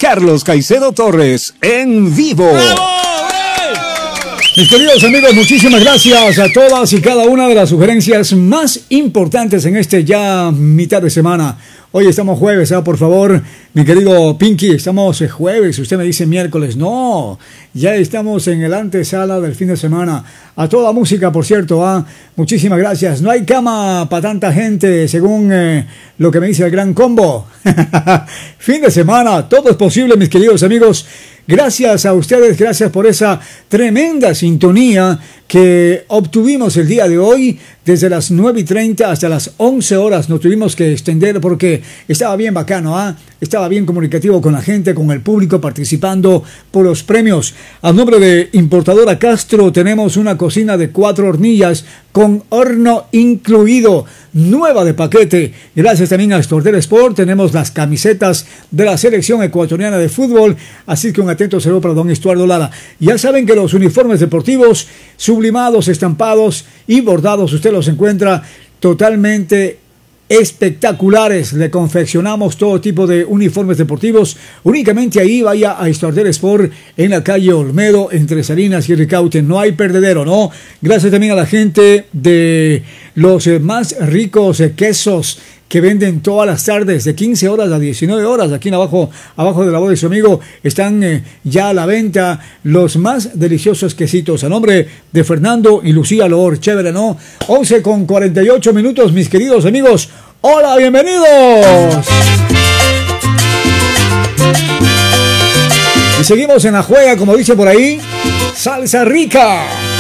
Carlos Caicedo Torres, en vivo. ¡Bravo! Mis queridos amigos, muchísimas gracias a todas y cada una de las sugerencias más importantes en este ya mitad de semana. Hoy estamos jueves, por favor, mi querido Pinky, estamos jueves, usted me dice miércoles, no, ya estamos en el antesala del fin de semana. A toda música, por cierto, muchísimas gracias. No hay cama para tanta gente, según lo que me dice el Gran Combo. Fin de semana, todo es posible, mis queridos amigos. Gracias a ustedes, gracias por esa tremenda sintonía que obtuvimos el día de hoy. Desde las 9:30 hasta las 11 horas nos tuvimos que extender porque estaba bien bacano, estaba bien comunicativo con la gente, con el público participando por los premios. A nombre de Importadora Castro tenemos una cocina de 4 hornillas con horno incluido, nueva de paquete. Gracias también a Estortel Sport tenemos las camisetas de la selección ecuatoriana de fútbol, así que un atento saludo para don Estuardo Lara. Ya saben que los uniformes deportivos sublimados, estampados y bordados usted los encuentra totalmente espectaculares. Le confeccionamos todo tipo de uniformes deportivos. Únicamente ahí vaya a Estortel Sport en la calle Olmedo, entre Salinas y Ricaute. No hay perdedero, ¿no? Gracias también a la gente de los más ricos quesos que venden todas las tardes de 15 horas a 19 horas. Aquí abajo de la voz de su amigo están ya a la venta los más deliciosos quesitos. A nombre de Fernando y Lucía Loor, chévere, ¿no? 11:48, mis queridos amigos. ¡Hola, bienvenidos! Y seguimos en la juega, como dice por ahí, salsa rica.